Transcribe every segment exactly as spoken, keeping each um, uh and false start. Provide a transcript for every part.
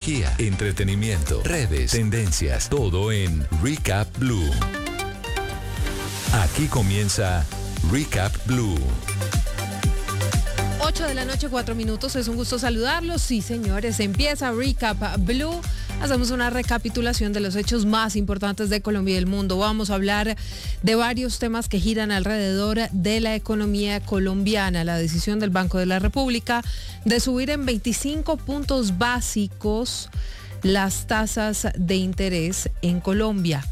tecnología, entretenimiento, redes, tendencias, todo en Recap Blue. Aquí comienza Recap Blue. ocho de la noche, cuatro minutos. Es un gusto saludarlos. Sí, señores, empieza Recap Blue. Hacemos una recapitulación de los hechos más importantes de Colombia y del mundo. Vamos a hablar de varios temas que giran alrededor de la economía colombiana. La decisión del Banco de la República de subir en veinticinco puntos básicos las tasas de interés en Colombia.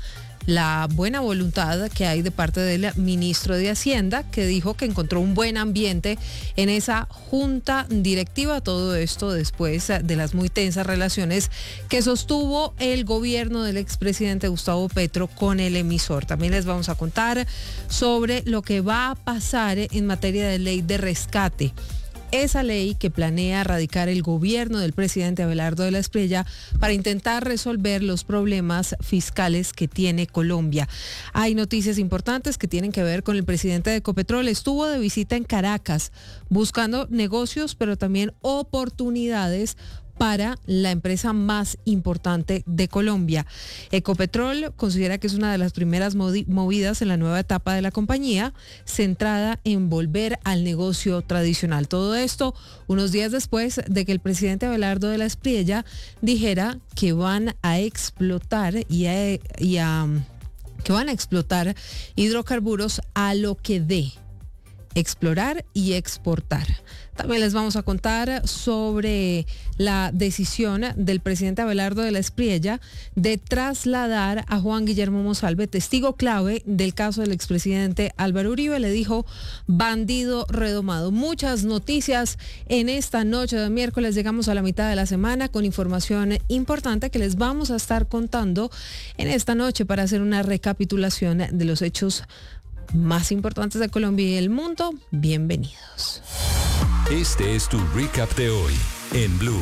La buena voluntad que hay de parte del ministro de Hacienda, que dijo que encontró un buen ambiente en esa junta directiva. Todo esto después de las muy tensas relaciones que sostuvo el gobierno del expresidente Gustavo Petro con el emisor. También les vamos a contar sobre lo que va a pasar en materia de ley de rescate. Esa ley que planea radicar el gobierno del presidente Abelardo de la Espriella para intentar resolver los problemas fiscales que tiene Colombia. Hay noticias importantes que tienen que ver con el presidente de Ecopetrol. Estuvo de visita en Caracas buscando negocios, pero también oportunidades para la empresa más importante de Colombia. Ecopetrol considera que es una de las primeras movidas en la nueva etapa de la compañía, centrada en volver al negocio tradicional. Todo esto unos días después de que el presidente Abelardo de la Espriella dijera que van a explotar y a, y a que van a explotar hidrocarburos a lo que dé. Explorar y exportar. También les vamos a contar sobre la decisión del presidente Abelardo de la Espriella de trasladar a Juan Guillermo Monsalve, testigo clave del caso del expresidente Álvaro Uribe. Le dijo bandido redomado. Muchas noticias en esta noche de miércoles. Llegamos a la mitad de la semana con información importante que les vamos a estar contando en esta noche para hacer una recapitulación de los hechos más importantes de Colombia y del mundo. Bienvenidos. Este es tu recap de hoy en Blue.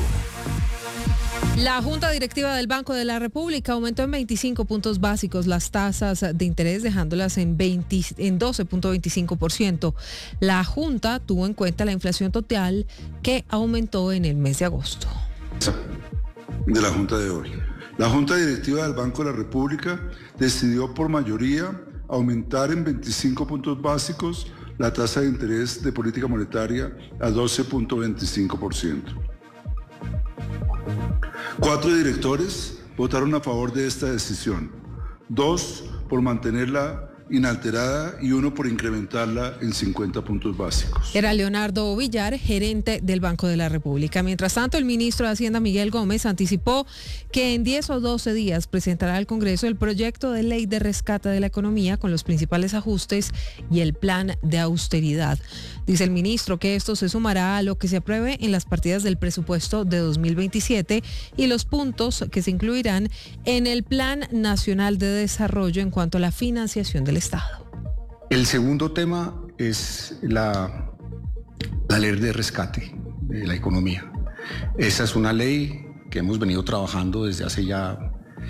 La Junta Directiva del Banco de la República aumentó en veinticinco puntos básicos las tasas de interés, dejándolas en, veinte, en doce punto veinticinco por ciento. La Junta tuvo en cuenta la inflación total que aumentó en el mes de agosto. De la Junta de hoy. La Junta Directiva del Banco de la República decidió por mayoría aumentar en veinticinco puntos básicos la tasa de interés de política monetaria a doce punto veinticinco por ciento. Cuatro directores votaron a favor de esta decisión, dos por mantenerla inalterada y uno por incrementarla en cincuenta puntos básicos. Era Leonardo Villar, gerente del Banco de la República. Mientras tanto, el ministro de Hacienda, Miguel Gómez, anticipó que en diez o doce días presentará al Congreso el proyecto de ley de rescate de la economía con los principales ajustes y el plan de austeridad. Dice el ministro que esto se sumará a lo que se apruebe en las partidas del presupuesto de dos mil veintisiete y los puntos que se incluirán en el Plan Nacional de Desarrollo en cuanto a la financiación del Estado. El segundo tema es la, la ley de rescate de la economía. Esa es una ley que hemos venido trabajando desde hace ya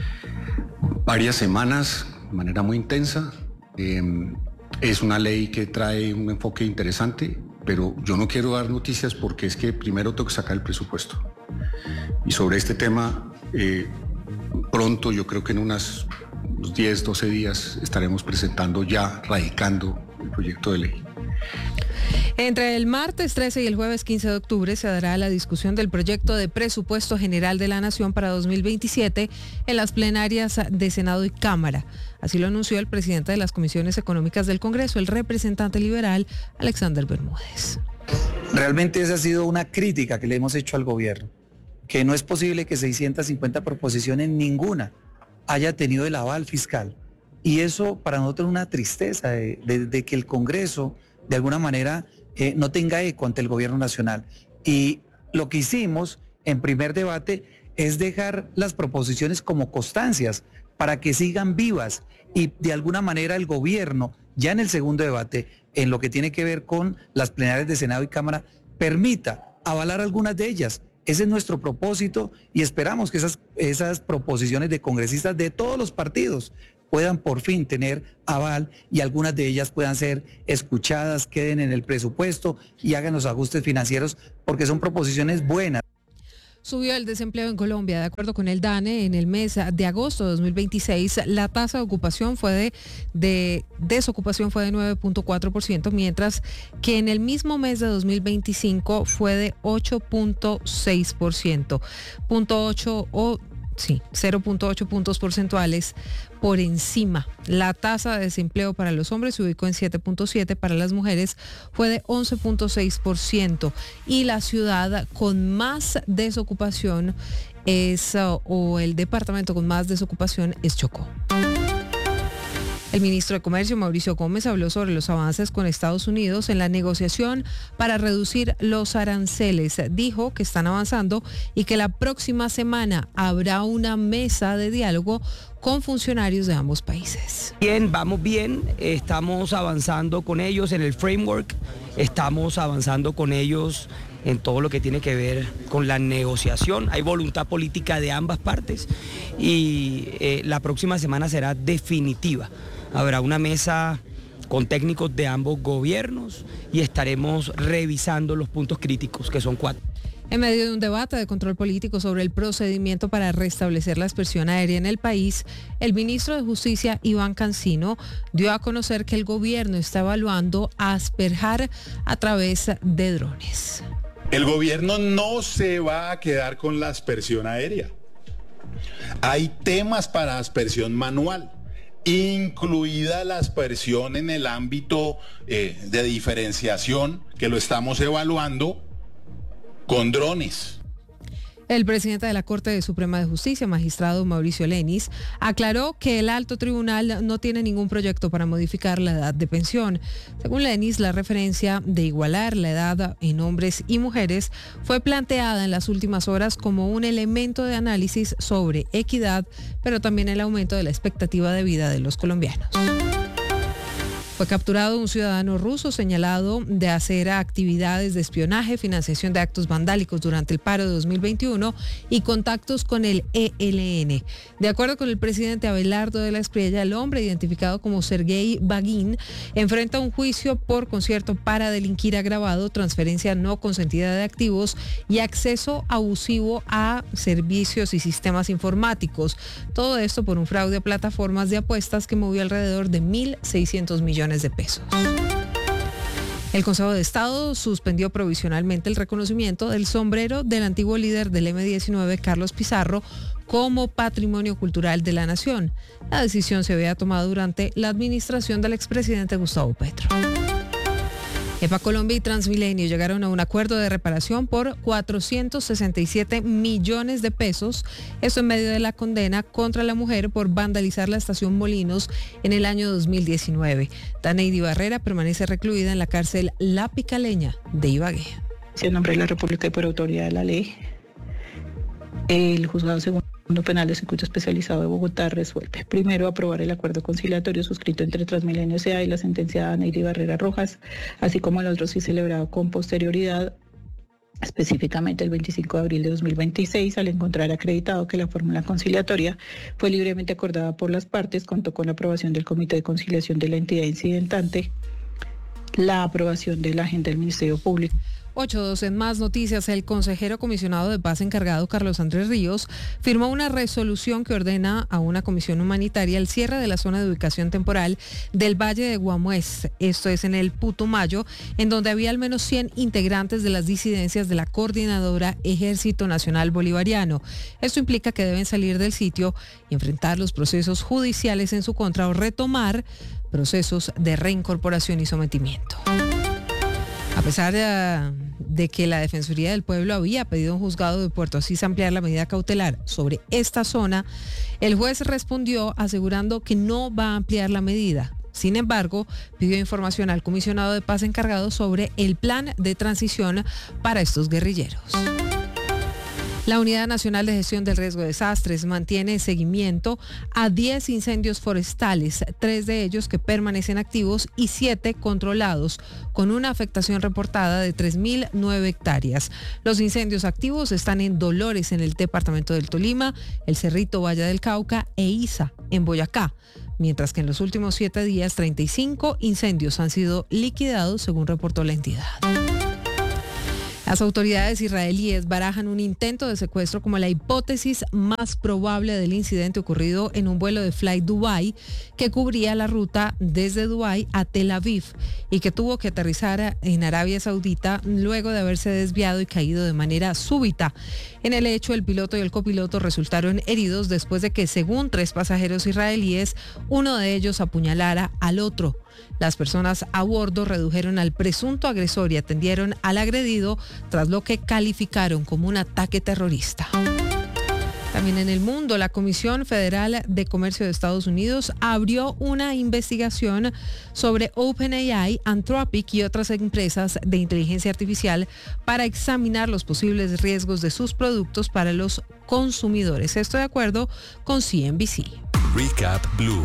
varias semanas de manera muy intensa. Eh, es una ley que trae un enfoque interesante, pero yo no quiero dar noticias porque es que primero tengo que sacar el presupuesto. Y sobre este tema, eh, pronto, yo creo que en unas unos diez, doce días estaremos presentando ya, radicando el proyecto de ley. Entre el martes trece y el jueves quince de octubre se dará la discusión del proyecto de presupuesto general de la Nación para dos mil veintisiete en las plenarias de Senado y Cámara. Así lo anunció el presidente de las Comisiones Económicas del Congreso, el representante liberal Alexander Bermúdez. Realmente esa ha sido una crítica que le hemos hecho al gobierno, que no es posible que seiscientas cincuenta proposiciones, ninguna haya tenido el aval fiscal. Y eso para nosotros es una tristeza de, de, de que el Congreso de alguna manera eh, no tenga eco ante el gobierno nacional. Y lo que hicimos en primer debate es dejar las proposiciones como constancias para que sigan vivas y de alguna manera el gobierno ya en el segundo debate, en lo que tiene que ver con las plenarias de Senado y Cámara, permita avalar algunas de ellas. Ese es nuestro propósito y esperamos que esas, esas proposiciones de congresistas de todos los partidos puedan por fin tener aval y algunas de ellas puedan ser escuchadas, queden en el presupuesto y hagan los ajustes financieros porque son proposiciones buenas. Subió el desempleo en Colombia. De acuerdo con el DANE, en el mes de agosto de dos mil veintiséis, la tasa de ocupación fue de, de desocupación fue de nueve punto cuatro por ciento, mientras que en el mismo mes de dos mil veinticinco fue de ocho punto seis por ciento. Punto ocho o Sí, cero punto ocho puntos porcentuales por encima. La tasa de desempleo para los hombres se ubicó en siete punto siete, para las mujeres fue de once punto seis por ciento. Y la ciudad con más desocupación es, uh, o el departamento con más desocupación es Chocó. El ministro de Comercio, Mauricio Gómez, habló sobre los avances con Estados Unidos en la negociación para reducir los aranceles. Dijo que están avanzando y que la próxima semana habrá una mesa de diálogo con funcionarios de ambos países. Bien, vamos bien, estamos avanzando con ellos en el framework, estamos avanzando con ellos en todo lo que tiene que ver con la negociación. Hay voluntad política de ambas partes y eh, la próxima semana será definitiva. Habrá una mesa con técnicos de ambos gobiernos y estaremos revisando los puntos críticos, que son cuatro. En medio de un debate de control político sobre el procedimiento para restablecer la aspersión aérea en el país, el ministro de Justicia, Iván Cancino, dio a conocer que el gobierno está evaluando asperjar a través de drones. El gobierno no se va a quedar con la aspersión aérea. Hay temas para aspersión manual, incluida la aspersión en el ámbito eh, de diferenciación, que lo estamos evaluando con drones. El presidente de la Corte Suprema de Justicia, magistrado Mauricio Lenis, aclaró que el alto tribunal no tiene ningún proyecto para modificar la edad de pensión. Según Lenis, la referencia de igualar la edad en hombres y mujeres fue planteada en las últimas horas como un elemento de análisis sobre equidad, pero también el aumento de la expectativa de vida de los colombianos. Fue capturado un ciudadano ruso señalado de hacer actividades de espionaje, financiación de actos vandálicos durante el paro de dos mil veintiuno y contactos con el E L N. De acuerdo con el presidente Abelardo de la Espriella, el hombre, identificado como Sergei Bagin, enfrenta un juicio por concierto para delinquir agravado, transferencia no consentida de activos y acceso abusivo a servicios y sistemas informáticos. Todo esto por un fraude a plataformas de apuestas que movió alrededor de mil seiscientos millones de pesos. El Consejo de Estado suspendió provisionalmente el reconocimiento del sombrero del antiguo líder del eme diecinueve, Carlos Pizarro, como Patrimonio Cultural de la Nación. La decisión se había tomado durante la administración del expresidente Gustavo Petro. EPA Colombia y Transmilenio llegaron a un acuerdo de reparación por cuatrocientos sesenta y siete millones de pesos, esto en medio de la condena contra la mujer por vandalizar la estación Molinos en el año dos mil diecinueve. Daneidi Barrera permanece recluida en la cárcel La Picaleña de Ibagué. En nombre de la República y por autoridad de la ley, el juzgado segundo penal de circuito especializado de Bogotá resuelve: primero, aprobar el acuerdo conciliatorio suscrito entre Transmilenio S A y la sentenciada Daneidi Barrera Rojas, así como el otro sí celebrado con posterioridad, específicamente el veinticinco de abril de dos mil veintiséis, al encontrar acreditado que la fórmula conciliatoria fue libremente acordada por las partes, contó con la aprobación del Comité de Conciliación de la entidad incidentante, la aprobación de la agenda del Ministerio Público. ocho dos en más noticias, el consejero comisionado de paz encargado, Carlos Andrés Ríos, firmó una resolución que ordena a una comisión humanitaria el cierre de la zona de ubicación temporal del Valle de Guamués, esto es en el Putumayo, en donde había al menos cien integrantes de las disidencias de la coordinadora Ejército Nacional Bolivariano. Esto implica que deben salir del sitio y enfrentar los procesos judiciales en su contra o retomar procesos de reincorporación y sometimiento. A pesar de, de que la Defensoría del Pueblo había pedido a un juzgado de Puerto Asís ampliar la medida cautelar sobre esta zona, el juez respondió asegurando que no va a ampliar la medida. Sin embargo, pidió información al comisionado de paz encargado sobre el plan de transición para estos guerrilleros. La Unidad Nacional de Gestión del Riesgo de Desastres mantiene seguimiento a diez incendios forestales, tres de ellos que permanecen activos y siete controlados, con una afectación reportada de tres mil nueve hectáreas. Los incendios activos están en Dolores, en el departamento del Tolima, el Cerrito, Valle del Cauca e Iza, en Boyacá, mientras que en los últimos siete días treinta y cinco incendios han sido liquidados, según reportó la entidad. Las autoridades israelíes barajan un intento de secuestro como la hipótesis más probable del incidente ocurrido en un vuelo de Fly Dubai que cubría la ruta desde Dubái a Tel Aviv y que tuvo que aterrizar en Arabia Saudita luego de haberse desviado y caído de manera súbita. En el hecho, el piloto y el copiloto resultaron heridos después de que, según tres pasajeros israelíes, uno de ellos apuñalara al otro. Las personas a bordo redujeron al presunto agresor y atendieron al agredido tras lo que calificaron como un ataque terrorista. También en el mundo, la Comisión Federal de Comercio de Estados Unidos abrió una investigación sobre OpenAI, Anthropic y otras empresas de inteligencia artificial para examinar los posibles riesgos de sus productos para los consumidores. Esto de acuerdo con C N B C. Recap Blue.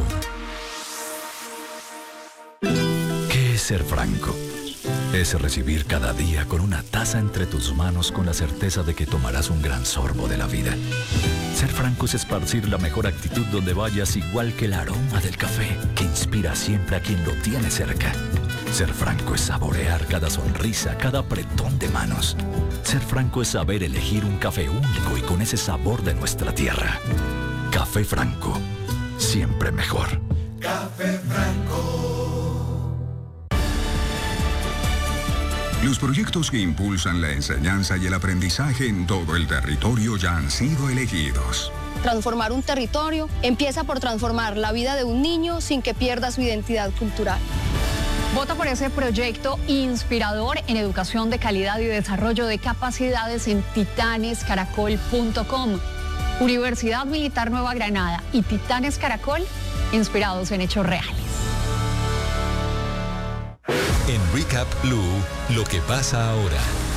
¿Qué es ser franco? Es recibir cada día con una taza entre tus manos con la certeza de que tomarás un gran sorbo de la vida. Ser franco es esparcir la mejor actitud donde vayas, igual que el aroma del café que inspira siempre a quien lo tiene cerca. Ser franco es saborear cada sonrisa, cada apretón de manos. Ser franco es saber elegir un café único y con ese sabor de nuestra tierra. Café Franco, siempre mejor. Café Franco. Los proyectos que impulsan la enseñanza y el aprendizaje en todo el territorio ya han sido elegidos. Transformar un territorio empieza por transformar la vida de un niño sin que pierda su identidad cultural. Vota por ese proyecto inspirador en educación de calidad y desarrollo de capacidades en titanes caracol punto com. Universidad Militar Nueva Granada y Titanes Caracol, inspirados en hechos reales. En Recap Blue, lo que pasa ahora.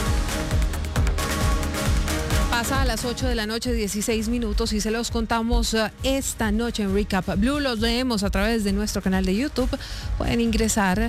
Pasa a las ocho de la noche, dieciséis minutos, y se los contamos uh, esta noche en Recap Blue. Los leemos a través de nuestro canal de YouTube. Pueden ingresar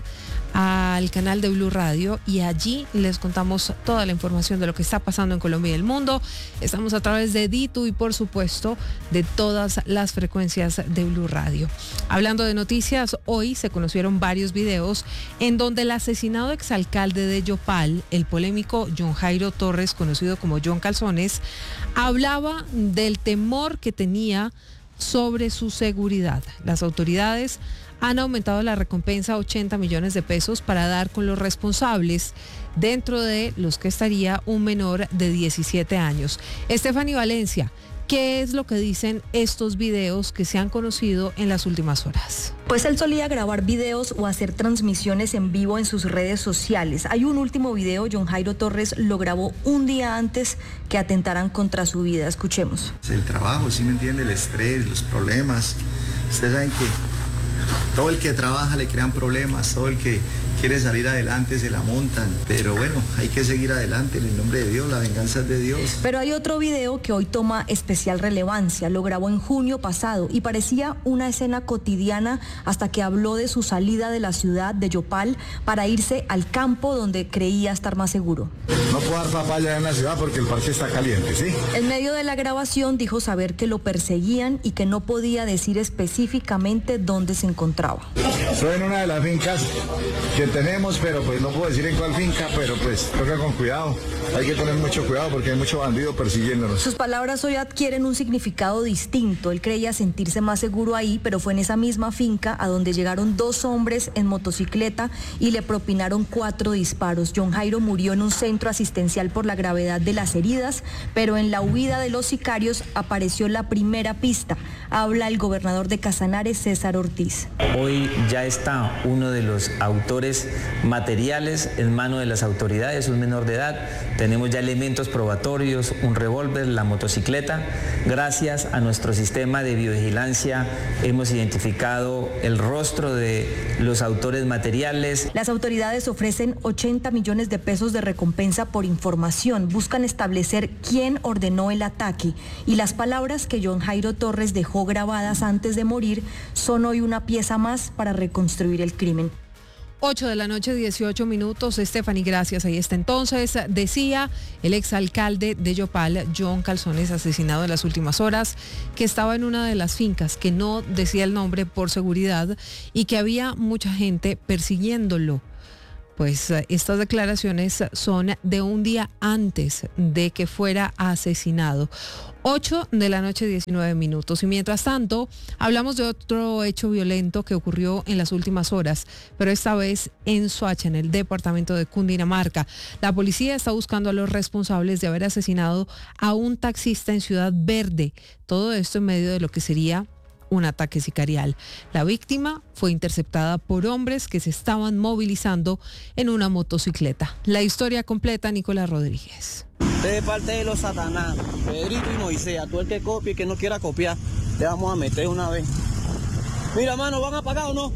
al canal de Blue Radio y allí les contamos toda la información de lo que está pasando en Colombia y el mundo. Estamos a través de Ditu y, por supuesto, de todas las frecuencias de Blue Radio. Hablando de noticias, hoy se conocieron varios videos en donde el asesinado exalcalde de Yopal, el polémico John Jairo Torres, conocido como John Calzones, hablaba del temor que tenía sobre su seguridad. Las autoridades han aumentado la recompensa a ochenta millones de pesos para dar con los responsables, dentro de los que estaría un menor de diecisiete años. Estefanía Valencia, ¿qué es lo que dicen estos videos que se han conocido en las últimas horas? Pues él solía grabar videos o hacer transmisiones en vivo en sus redes sociales. Hay un último video, John Jairo Torres lo grabó un día antes que atentaran contra su vida. Escuchemos. El trabajo, ¿sí me entiende? El estrés, los problemas. Ustedes saben que todo el que trabaja le crean problemas, todo el que quiere salir adelante se la montan, pero bueno, hay que seguir adelante en el nombre de Dios, la venganza es de Dios. Pero hay otro video que hoy toma especial relevancia, lo grabó en junio pasado y parecía una escena cotidiana hasta que habló de su salida de la ciudad de Yopal para irse al campo donde creía estar más seguro. No puedo dar papaya en la ciudad porque el parque está caliente, ¿sí? En medio de la grabación dijo saber que lo perseguían y que no podía decir específicamente dónde se encontraba. Estoy en una de las fincas que tenemos, pero pues no puedo decir en cuál finca, pero pues toca con cuidado. Hay que tener mucho cuidado porque hay mucho bandido persiguiéndonos. Sus palabras hoy adquieren un significado distinto. Él creía sentirse más seguro ahí, pero fue en esa misma finca a donde llegaron dos hombres en motocicleta y le propinaron cuatro disparos. John Jairo murió en un centro asistencial por la gravedad de las heridas, pero en la huida de los sicarios apareció la primera pista. Habla el gobernador de Casanare, César Ortiz. Hoy ya está uno de los autores materiales en manos de las autoridades, un menor de edad. Tenemos ya elementos probatorios, un revólver, la motocicleta. Gracias a nuestro sistema de biovigilancia hemos identificado el rostro de los autores materiales. Las autoridades ofrecen ochenta millones de pesos de recompensa por información. Buscan establecer quién ordenó el ataque. Y las palabras que John Jairo Torres dejó grabadas antes de morir son hoy una pieza más para reconstruir el crimen. ocho de la noche, dieciocho minutos. Stephanie, gracias. Ahí está entonces. Decía el exalcalde de Yopal, John Calzones, asesinado en las últimas horas, que estaba en una de las fincas, que no decía el nombre por seguridad y que había mucha gente persiguiéndolo. Pues estas declaraciones son de un día antes de que fuera asesinado. ocho de la noche, diecinueve minutos. Y mientras tanto, hablamos de otro hecho violento que ocurrió en las últimas horas, pero esta vez en Soacha, en el departamento de Cundinamarca. La policía está buscando a los responsables de haber asesinado a un taxista en Ciudad Verde. Todo esto en medio de lo que sería un ataque sicarial. La víctima fue interceptada por hombres que se estaban movilizando en una motocicleta. La historia completa, Nicolás Rodríguez. De parte de los Satanás, Pedrito y Moisés, a todo el que copie y que no quiera copiar, le vamos a meter una vez. Mira, mano, ¿van a pagar o no?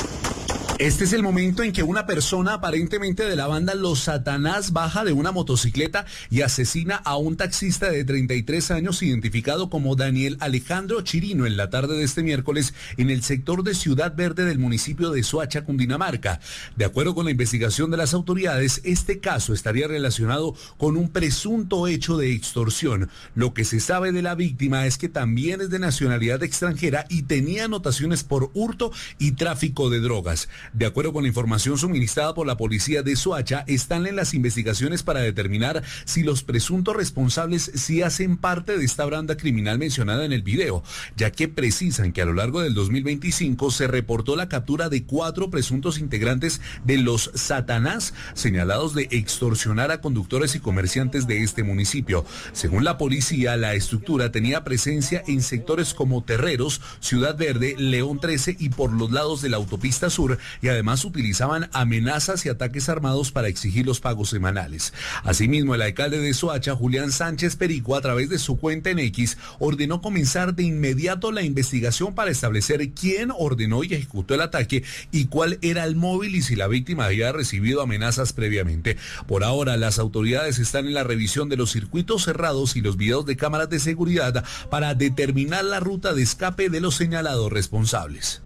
Este es el momento en que una persona aparentemente de la banda Los Satanás baja de una motocicleta y asesina a un taxista de treinta y tres años identificado como Daniel Alejandro Chirino en la tarde de este miércoles en el sector de Ciudad Verde del municipio de Soacha, Cundinamarca. De acuerdo con la investigación de las autoridades, este caso estaría relacionado con un presunto hecho de extorsión. Lo que se sabe de la víctima es que también es de nacionalidad extranjera y tenía anotaciones por hurto y tráfico de drogas. De acuerdo con la información suministrada por la policía de Soacha, están en las investigaciones para determinar si los presuntos responsables sí hacen parte de esta banda criminal mencionada en el video, ya que precisan que a lo largo del dos mil veinticinco se reportó la captura de cuatro presuntos integrantes de los Satanás, señalados de extorsionar a conductores y comerciantes de este municipio. Según la policía, la estructura tenía presencia en sectores como Terreros, Ciudad Verde, León trece y por los lados de la autopista sur, y además utilizaban amenazas y ataques armados para exigir los pagos semanales. Asimismo, el alcalde de Soacha, Julián Sánchez Perico, a través de su cuenta en X, ordenó comenzar de inmediato la investigación para establecer quién ordenó y ejecutó el ataque y cuál era el móvil y si la víctima había recibido amenazas previamente. Por ahora, las autoridades están en la revisión de los circuitos cerrados y los videos de cámaras de seguridad para determinar la ruta de escape de los señalados responsables.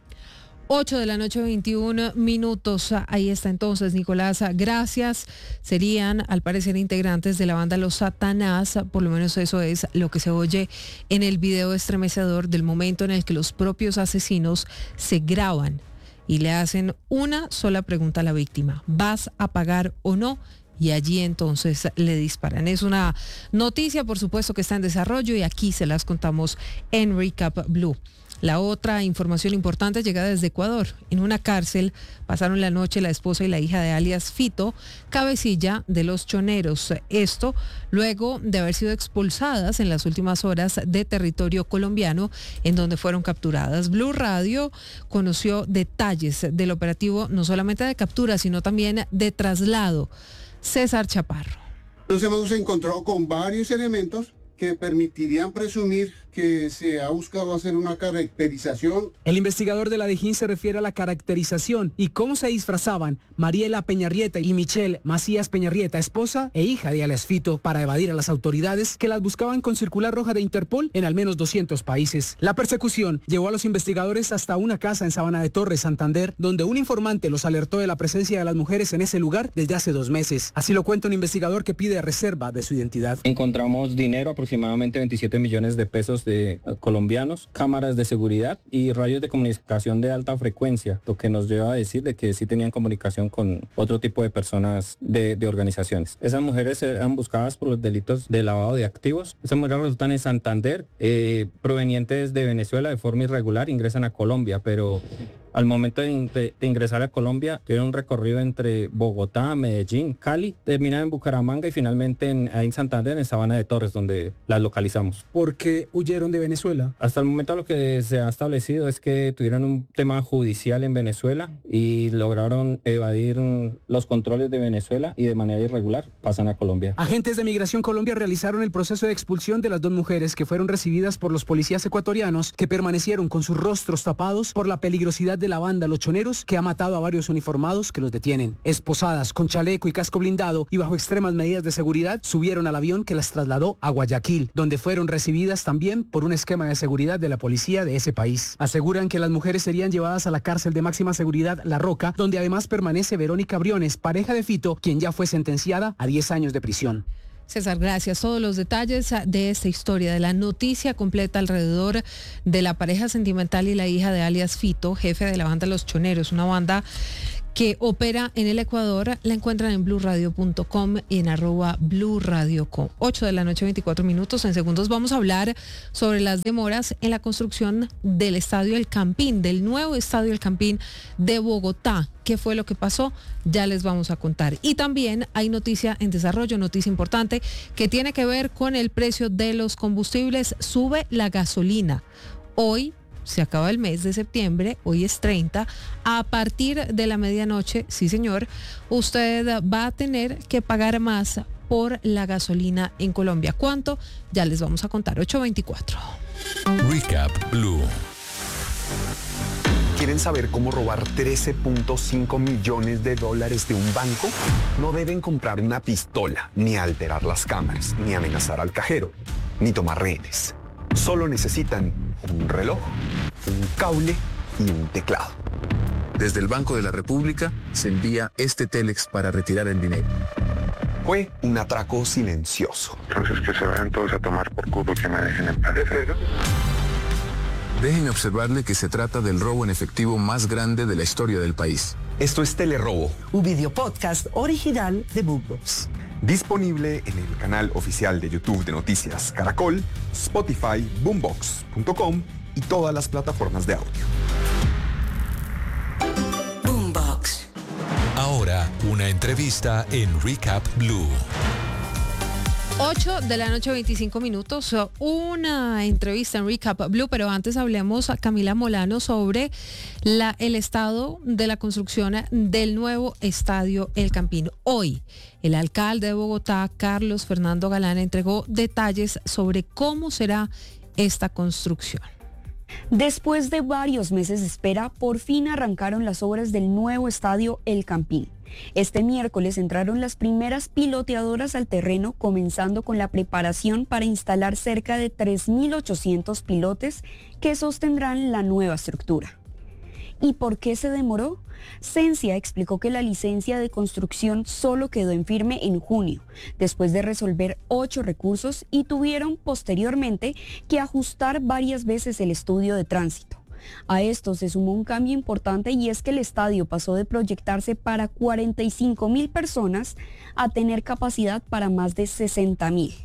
ocho de la noche, veintiún minutos. Ahí está entonces, Nicolás. Gracias. Serían, al parecer, integrantes de la banda Los Satanás. Por lo menos eso es lo que se oye en el video estremecedor del momento en el que los propios asesinos se graban y le hacen una sola pregunta a la víctima: ¿vas a pagar o no? Y allí entonces le disparan. Es una noticia, por supuesto, que está en desarrollo y aquí se las contamos en Recap Blue. La otra información importante llega desde Ecuador. En una cárcel pasaron la noche la esposa y la hija de alias Fito, cabecilla de los choneros. Esto luego de haber sido expulsadas en las últimas horas de territorio colombiano en donde fueron capturadas. Blue Radio conoció detalles del operativo, no solamente de captura, sino también de traslado. César Chaparro. Nos hemos encontrado con varios elementos que permitirían presumir que se ha buscado hacer una caracterización. El investigador de la DIJÍN se refiere a la caracterización y cómo se disfrazaban Mariela Peñarrieta y Michelle Macías Peñarrieta, esposa e hija de alias Fito, para evadir a las autoridades que las buscaban con circular roja de Interpol en al menos doscientos países. La persecución llevó a los investigadores hasta una casa en Sabana de Torres, Santander, donde un informante los alertó de la presencia de las mujeres en ese lugar desde hace dos meses. Así lo cuenta un investigador que pide reserva de su identidad. Encontramos dinero, aproximadamente veintisiete millones de pesos de colombianos, cámaras de seguridad y radios de comunicación de alta frecuencia, lo que nos lleva a decir de que sí tenían comunicación con otro tipo de personas de, de organizaciones. Esas mujeres eran buscadas por los delitos de lavado de activos. Esas mujeres resultan en Santander, eh, provenientes de Venezuela de forma irregular, ingresan a Colombia, pero al momento de, in- de ingresar a Colombia, tuvieron un recorrido entre Bogotá, Medellín, Cali, terminan en Bucaramanga y finalmente en, ahí en Santander, en Sabana de Torres, donde las localizamos. ¿Por qué huyeron de Venezuela? Hasta el momento lo que se ha establecido es que tuvieron un tema judicial en Venezuela y lograron evadir mm, los controles de Venezuela y de manera irregular pasan a Colombia. Agentes de Migración Colombia realizaron el proceso de expulsión de las dos mujeres que fueron recibidas por los policías ecuatorianos, que permanecieron con sus rostros tapados por la peligrosidad de la banda Los Choneros, que ha matado a varios uniformados que los detienen. Esposadas con chaleco y casco blindado y bajo extremas medidas de seguridad, subieron al avión que las trasladó a Guayaquil, donde fueron recibidas también por un esquema de seguridad de la policía de ese país. Aseguran que las mujeres serían llevadas a la cárcel de máxima seguridad La Roca, donde además permanece Verónica Briones, pareja de Fito, quien ya fue sentenciada a diez años de prisión. César, gracias. Todos los detalles de esta historia, de la noticia completa alrededor de la pareja sentimental y la hija de alias Fito, jefe de la banda Los Choneros, una banda que opera en el Ecuador. La encuentran en blue radio punto com y en arroba blue radio com. ocho de la noche, veinticuatro minutos. En segundos vamos a hablar sobre las demoras en la construcción del Estadio El Campín, del nuevo Estadio El Campín de Bogotá. ¿Qué fue lo que pasó? Ya les vamos a contar. Y también hay noticia en desarrollo, noticia importante, que tiene que ver con el precio de los combustibles. Sube la gasolina. Hoy se acaba el mes de septiembre, hoy es treinta, a partir de la medianoche, sí señor, usted va a tener que pagar más por la gasolina en Colombia. ¿Cuánto? Ya les vamos a contar. ocho veinticuatro. Recap Blue. ¿Quieren saber cómo robar trece punto cinco millones de dólares de un banco? No deben comprar una pistola, ni alterar las cámaras, ni amenazar al cajero, ni tomar rehenes. Solo necesitan un reloj, un cable y un teclado. Desde el Banco de la República se envía este Telex para retirar el dinero. Fue un atraco silencioso. Entonces que se vayan todos a tomar por culo, que me dejen en paz. Dejen observarle que se trata del robo en efectivo más grande de la historia del país. Esto es Telerobo, un video podcast original de Boombox. Disponible en el canal oficial de YouTube de Noticias Caracol, Spotify, boombox punto com y todas las plataformas de audio. Boombox. Ahora, una entrevista en Recap Blue. ocho de la noche, veinticinco minutos, una entrevista en Recap Blue, pero antes hablemos a Camila Molano sobre la, el estado de la construcción del nuevo Estadio El Campín. Hoy, el alcalde de Bogotá, Carlos Fernando Galán, entregó detalles sobre cómo será esta construcción. Después de varios meses de espera, por fin arrancaron las obras del nuevo Estadio El Campín. Este miércoles entraron las primeras piloteadoras al terreno, comenzando con la preparación para instalar cerca de tres mil ochocientos pilotes que sostendrán la nueva estructura. ¿Y por qué se demoró? Sensia explicó que la licencia de construcción solo quedó en firme en junio, después de resolver ocho recursos, y tuvieron posteriormente que ajustar varias veces el estudio de tránsito. A esto se sumó un cambio importante, y es que el estadio pasó de proyectarse para cuarenta y cinco mil personas a tener capacidad para más de sesenta mil.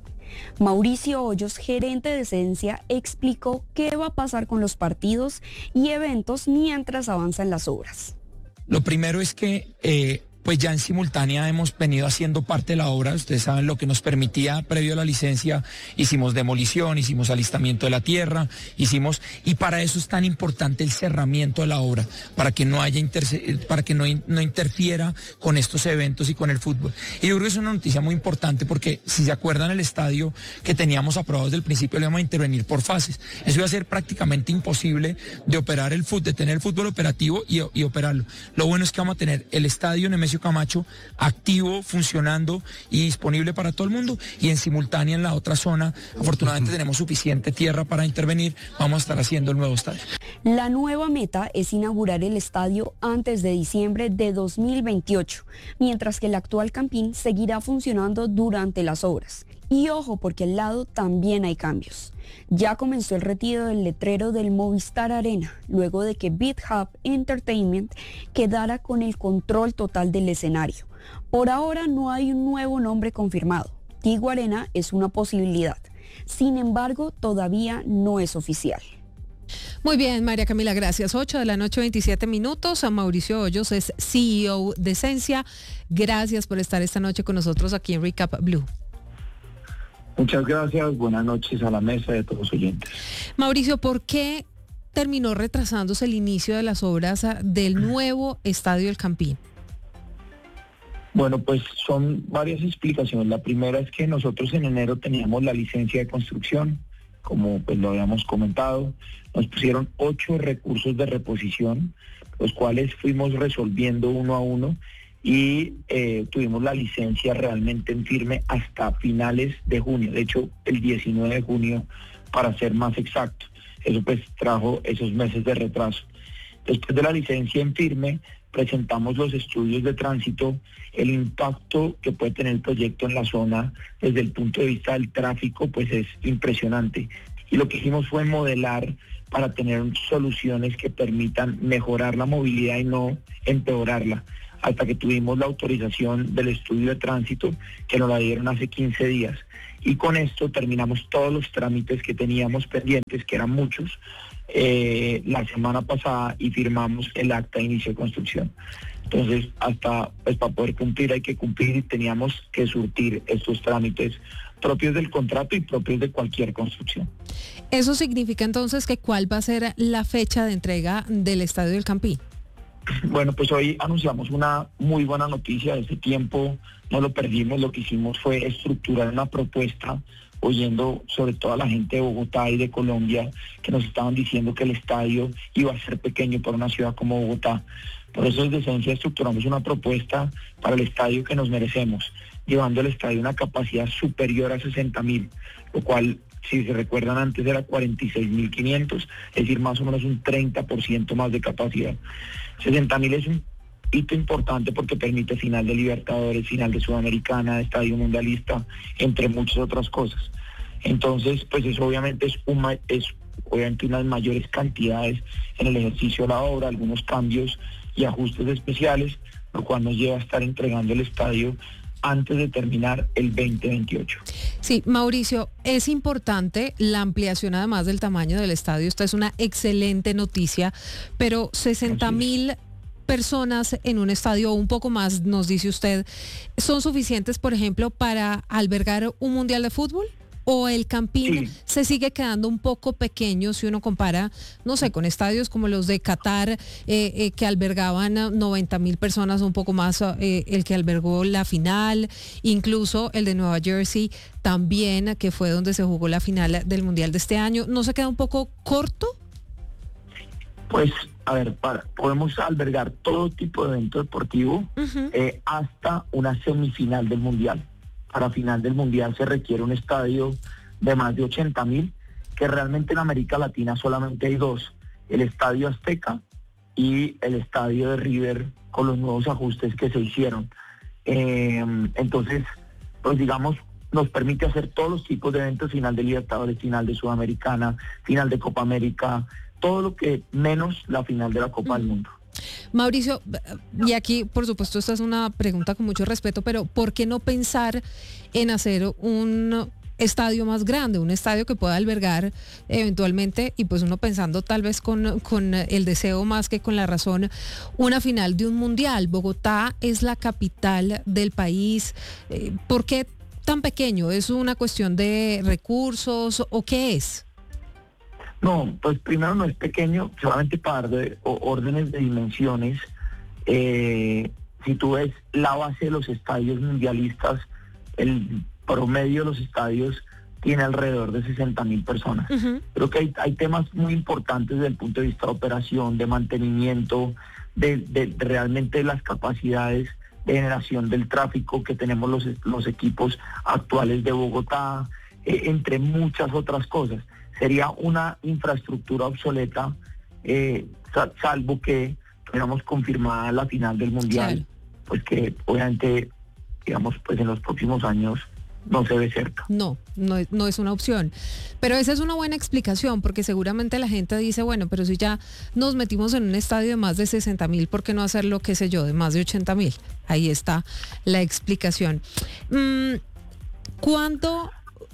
Mauricio Hoyos, gerente de Sensia, explicó qué va a pasar con los partidos y eventos mientras avanzan las obras. Lo primero es que eh, pues ya en simultánea hemos venido haciendo parte de la obra. Ustedes saben lo que nos permitía previo a la licencia. Hicimos demolición, hicimos alistamiento de la tierra, hicimos, y para eso es tan importante el cerramiento de la obra, para que no haya interse, para que no, no interfiera con estos eventos y con el fútbol. Y yo creo que es una noticia muy importante, porque si se acuerdan, el estadio que teníamos aprobado desde el principio le íbamos a intervenir por fases. Eso iba a ser prácticamente imposible de operar el fútbol, de tener el fútbol operativo y, y operarlo. Lo bueno es que vamos a tener el estadio Nemesio Camacho activo, funcionando y disponible para todo el mundo, y en simultánea en la otra zona, afortunadamente tenemos suficiente tierra para intervenir. Vamos a estar haciendo el nuevo estadio. La nueva meta es inaugurar el estadio antes de diciembre de dos mil veintiocho, mientras que el actual Campín seguirá funcionando durante las obras. Y ojo, porque al lado también hay cambios. Ya comenzó el retiro del letrero del Movistar Arena, luego de que BitHub Entertainment quedara con el control total del escenario. Por ahora no hay un nuevo nombre confirmado. Tigo Arena es una posibilidad. Sin embargo, todavía no es oficial. Muy bien, María Camila, gracias. ocho de la noche, veintisiete minutos. A Mauricio Hoyos es C E O de Sensia. Gracias por estar esta noche con nosotros aquí en Recap Blue. Muchas gracias, buenas noches a la mesa y a todos los oyentes. Mauricio, ¿por qué terminó retrasándose el inicio de las obras del nuevo Estadio El Campín? Bueno, pues son varias explicaciones. La primera es que nosotros en enero teníamos la licencia de construcción, como pues lo habíamos comentado. Nos pusieron ocho recursos de reposición, los cuales fuimos resolviendo uno a uno, y eh, tuvimos la licencia realmente en firme hasta finales de junio, de hecho el diecinueve de junio para ser más exacto. Eso pues trajo esos meses de retraso. Después de la licencia en firme, presentamos los estudios de tránsito, el impacto que puede tener el proyecto en la zona desde el punto de vista del tráfico pues es impresionante, y lo que hicimos fue modelar para tener soluciones que permitan mejorar la movilidad y no empeorarla, hasta que tuvimos la autorización del estudio de tránsito, que nos la dieron hace quince días. Y con esto terminamos todos los trámites que teníamos pendientes, que eran muchos, eh, la semana pasada, y firmamos el acta de inicio de construcción. Entonces, hasta pues, para poder cumplir hay que cumplir, y teníamos que surtir estos trámites propios del contrato y propios de cualquier construcción. ¿Eso significa entonces que cuál va a ser la fecha de entrega del Estadio del Campín? Bueno, pues hoy anunciamos una muy buena noticia. Ese tiempo no lo perdimos. Lo que hicimos fue estructurar una propuesta, oyendo sobre todo a la gente de Bogotá y de Colombia, que nos estaban diciendo que el estadio iba a ser pequeño para una ciudad como Bogotá. Por eso, desde Esencia, estructuramos una propuesta para el estadio que nos merecemos, llevando el estadio a una capacidad superior a sesenta mil, lo cual, si se recuerdan, antes era cuarenta y seis mil quinientos, es decir, más o menos un treinta por ciento más de capacidad. sesenta mil es un hito importante porque permite final de Libertadores, final de Sudamericana, estadio mundialista, entre muchas otras cosas. Entonces, pues eso obviamente es, una, es obviamente unas mayores cantidades en el ejercicio de la obra, algunos cambios y ajustes especiales, lo cual nos lleva a estar entregando el estadio antes de terminar el veinte veintiocho. Sí, Mauricio, es importante la ampliación además del tamaño del estadio. Esta es una excelente noticia, pero sesenta mil personas en un estadio o un poco más, nos dice usted, ¿son suficientes, por ejemplo, para albergar un mundial de fútbol? ¿O el Campín sí. se sigue quedando un poco pequeño si uno compara, no sé, con estadios como los de Qatar, eh, eh, que albergaban noventa mil personas, un poco más, eh, el que albergó la final, incluso el de Nueva Jersey también, que fue donde se jugó la final del Mundial de este año? ¿No se queda un poco corto? Pues, a ver, para, podemos albergar todo tipo de evento deportivo uh-huh. eh, hasta una semifinal del Mundial. Para final del Mundial se requiere un estadio de más de ochenta mil, que realmente en América Latina solamente hay dos, el Estadio Azteca y el Estadio de River, con los nuevos ajustes que se hicieron. Eh, entonces, pues digamos, nos permite hacer todos los tipos de eventos, final de Libertadores, final de Sudamericana, final de Copa América, todo lo que menos la final de la Copa mm. del Mundo. Mauricio, y aquí por supuesto esta es una pregunta con mucho respeto, pero ¿por qué no pensar en hacer un estadio más grande, un estadio que pueda albergar eventualmente, y pues uno pensando tal vez con, con el deseo más que con la razón, una final de un mundial? Bogotá es la capital del país. ¿Por qué tan pequeño? ¿Es una cuestión de recursos o qué es? No, pues primero no es pequeño, solamente para dar de, o, órdenes de dimensiones. Eh, si tú ves la base de los estadios mundialistas, el promedio de los estadios tiene alrededor de sesenta mil personas. Uh-huh. Creo que hay, hay temas muy importantes desde el punto de vista de operación, de mantenimiento, de, de, de realmente las capacidades de generación del tráfico que tenemos los, los equipos actuales de Bogotá, eh, entre muchas otras cosas. Sería una infraestructura obsoleta, eh, salvo que tuviéramos confirmada la final del Mundial, claro. Pues que obviamente, digamos, pues en los próximos años no se ve cerca. No, no, no es una opción. Pero esa es una buena explicación, porque seguramente la gente dice, bueno, pero si ya nos metimos en un estadio de más de sesenta mil, ¿por qué no hacerlo, qué sé yo, de más de ochenta mil? Ahí está la explicación. Mm, ¿Cuándo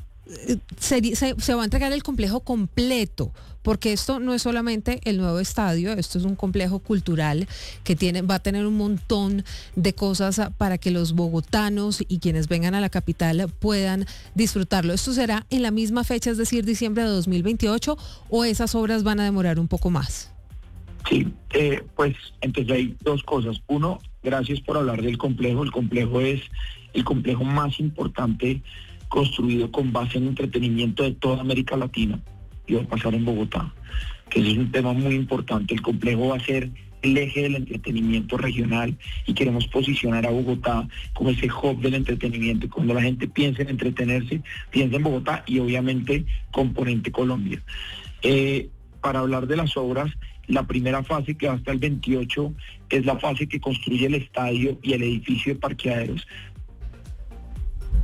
Se, se, se va a entregar el complejo completo? Porque esto no es solamente el nuevo estadio, esto es un complejo cultural que tiene, va a tener un montón de cosas para que los bogotanos y quienes vengan a la capital puedan disfrutarlo. ¿Esto será en la misma fecha, es decir, diciembre de dos mil veintiocho, o esas obras van a demorar un poco más? Sí, eh, pues entonces hay dos cosas. Uno, gracias por hablar del complejo. El complejo es el complejo más importante construido con base en entretenimiento de toda América Latina, y va a pasar en Bogotá, que es un tema muy importante. El complejo va a ser el eje del entretenimiento regional y queremos posicionar a Bogotá como ese hub del entretenimiento. Cuando la gente piensa en entretenerse, piensa en Bogotá y obviamente componente Colombia. Eh, para hablar de las obras, la primera fase, que va hasta el veintiocho, es la fase que construye el estadio y el edificio de parqueaderos.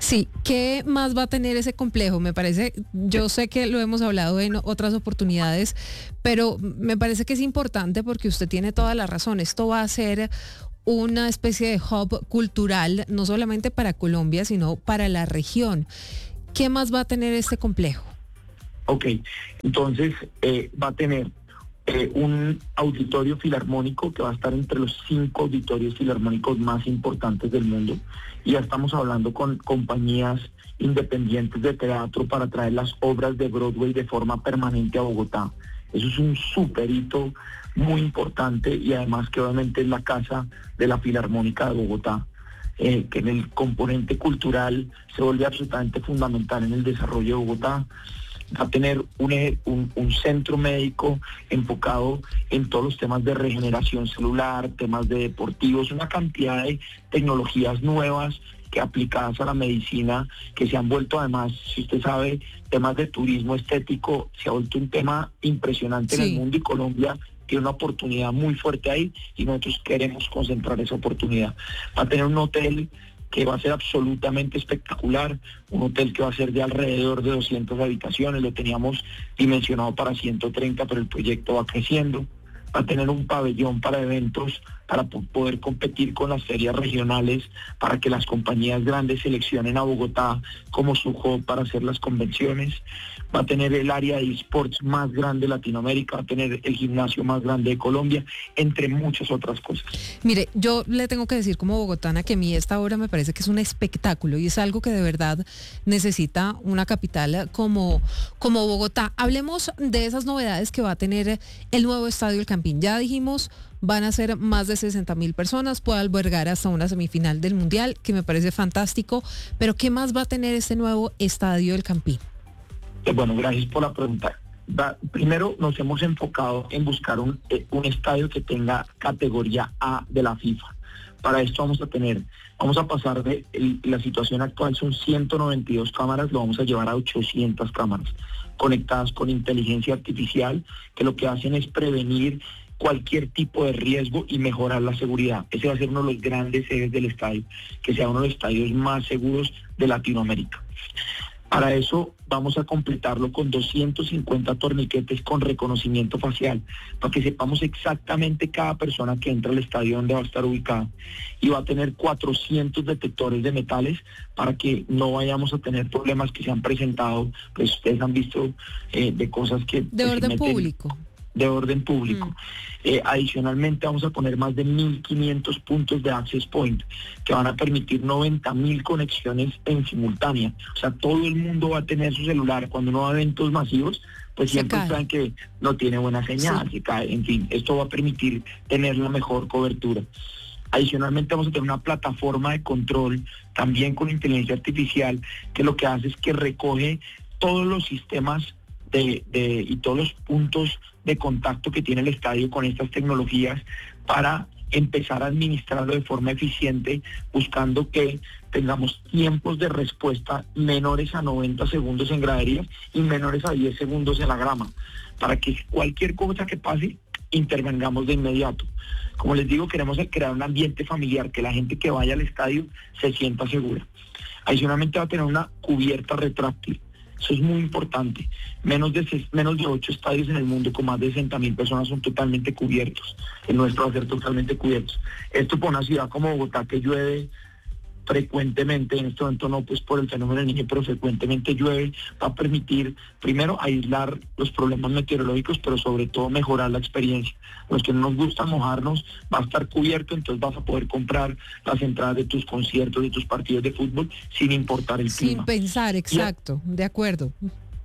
Sí, ¿qué más va a tener ese complejo? Me parece, yo sé que lo hemos hablado en otras oportunidades, pero me parece que es importante porque usted tiene toda la razón. Esto va a ser una especie de hub cultural, no solamente para Colombia, sino para la región. ¿Qué más va a tener este complejo? Ok, entonces eh, va a tener eh, un auditorio filarmónico que va a estar entre los cinco auditorios filarmónicos más importantes del mundo. Y ya estamos hablando con compañías independientes de teatro para traer las obras de Broadway de forma permanente a Bogotá. Eso es un súper hito muy importante y además que obviamente es la casa de la Filarmónica de Bogotá, eh, que en el componente cultural se vuelve absolutamente fundamental en el desarrollo de Bogotá. Va a tener un, un, un centro médico enfocado en todos los temas de regeneración celular, temas de deportivos, una cantidad de tecnologías nuevas que aplicadas a la medicina, que se han vuelto además, si usted sabe, temas de turismo estético, se ha vuelto un tema impresionante sí. en el mundo, y Colombia tiene una oportunidad muy fuerte ahí y nosotros queremos concentrar esa oportunidad. Va a tener un hotel que va a ser absolutamente espectacular, un hotel que va a ser de alrededor de doscientas habitaciones, lo teníamos dimensionado para ciento treinta, pero el proyecto va creciendo. Va a tener un pabellón para eventos, para poder competir con las ferias regionales, para que las compañías grandes seleccionen a Bogotá como su hub para hacer las convenciones. Va a tener el área de esports más grande de Latinoamérica, va a tener el gimnasio más grande de Colombia, entre muchas otras cosas. Mire, yo le tengo que decir como bogotana que a mí esta obra me parece que es un espectáculo y es algo que de verdad necesita una capital como, como Bogotá. Hablemos de esas novedades que va a tener el nuevo Estadio El Campín. Ya dijimos, van a ser más de sesenta mil personas, puede albergar hasta una semifinal del Mundial, que me parece fantástico, pero ¿qué más va a tener este nuevo Estadio El Campín? Eh, bueno, gracias por la pregunta. Va, primero nos hemos enfocado en buscar un, eh, un estadio que tenga categoría A de la FIFA. Para esto vamos a tener, vamos a pasar de el, la situación actual son ciento noventa y dos cámaras, lo vamos a llevar a ochocientas cámaras conectadas con inteligencia artificial, que lo que hacen es prevenir cualquier tipo de riesgo y mejorar la seguridad. Ese va a ser uno de los grandes ejes del estadio, que sea uno de los estadios más seguros de Latinoamérica. Para eso vamos a completarlo con doscientos cincuenta torniquetes con reconocimiento facial, para que sepamos exactamente cada persona que entra al estadio dónde va a estar ubicada. Y va a tener cuatrocientos detectores de metales para que no vayamos a tener problemas que se han presentado, pues ustedes han visto eh, de cosas que... De pues, orden público. de orden público. Mm. Eh, adicionalmente vamos a poner más de mil quinientos puntos de access point que van a permitir noventa mil conexiones en simultánea. O sea, todo el mundo va a tener su celular. Cuando uno va a eventos masivos, pues se siempre cae. Saben que no tiene buena señal, sí. se cae. En fin, esto va a permitir tener la mejor cobertura. Adicionalmente vamos a tener una plataforma de control también con inteligencia artificial, que lo que hace es que recoge todos los sistemas De, de, y todos los puntos de contacto que tiene el estadio con estas tecnologías para empezar a administrarlo de forma eficiente, buscando que tengamos tiempos de respuesta menores a noventa segundos en graderías y menores a diez segundos en la grama, para que cualquier cosa que pase, intervengamos de inmediato. Como les digo, queremos crear un ambiente familiar, que la gente que vaya al estadio se sienta segura. Adicionalmente va a tener una cubierta retráctil. Eso es muy importante. Menos de seis, menos de ocho estadios en el mundo con más de sesenta mil personas son totalmente cubiertos. El nuestro va a ser totalmente cubiertos. Esto para una ciudad como Bogotá, que llueve frecuentemente, en este momento no pues por el fenómeno del Niño, pero frecuentemente llueve, va a permitir primero aislar los problemas meteorológicos, pero sobre todo mejorar la experiencia. Los que no nos gusta mojarnos, va a estar cubierto, entonces vas a poder comprar las entradas de tus conciertos, de tus partidos de fútbol, sin importar el sin clima. Sin pensar, exacto, y, de acuerdo.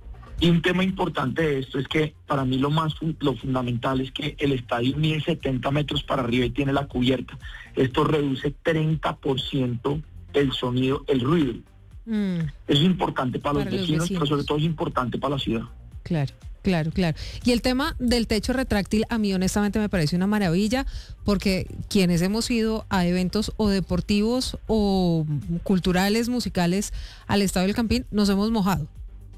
Y un tema importante de esto es que para mí lo más lo fundamental es que el estadio mide setenta metros para arriba y tiene la cubierta. Esto reduce treinta por ciento el sonido, el ruido. Mm. Eso es importante para, para los, vecinos, los vecinos, pero sobre todo es importante para la ciudad. Claro. Claro, claro. Y el tema del techo retráctil a mí honestamente me parece una maravilla, porque quienes hemos ido a eventos o deportivos o culturales, musicales al Estadio del Campín, nos hemos mojado.